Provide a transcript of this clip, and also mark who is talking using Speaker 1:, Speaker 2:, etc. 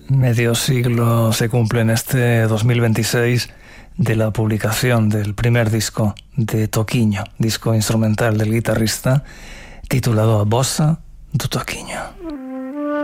Speaker 1: Medio siglo se cumple en este 2026 de la publicación del primer disco de Toquinho, disco instrumental del guitarrista, titulado A Bossa do Toquinho.